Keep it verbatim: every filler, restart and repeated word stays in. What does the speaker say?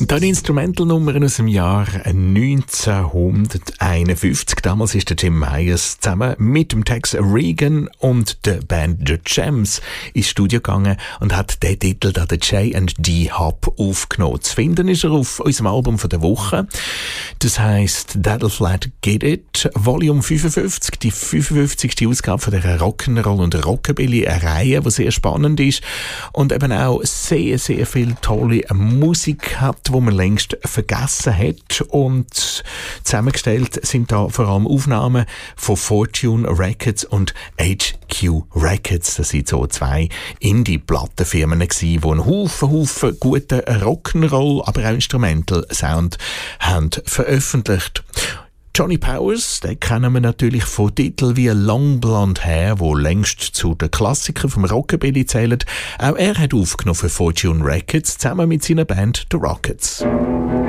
Dann Instrumentalnummern aus dem Jahr neunzehnhunderteinundfünfzig. Damals ist der Tim Myers zusammen mit dem Tex Regan und der Band The Gems ins Studio gegangen und hat den Titel da, der J and D Hop, aufgenommen. Zu finden ist er auf unserem Album von der Woche. Das heisst That'll Flat Get It, Volume fünfundfünfzig, die fünfundfünfzigste Ausgabe von der Rock'n'Roll und Rockabilly-Reihe, die sehr spannend ist und eben auch sehr, sehr viel tolle Musik hat, wo man längst vergessen hat. Und zusammengestellt sind da vor allem Aufnahmen von Fortune Records und H Q Records. Das sind so zwei Indie-Plattenfirmen gewesen, die einen Haufen, Haufen guten Rock'n'Roll, aber auch Instrumental-Sound haben veröffentlicht. Johnny Powers, den kennen wir natürlich von Titeln wie Long Blonde Hair, wo längst zu den Klassikern vom Rockabilly zählen. Auch er hat aufgenommen für Fortune Records zusammen mit seiner Band The Rockets.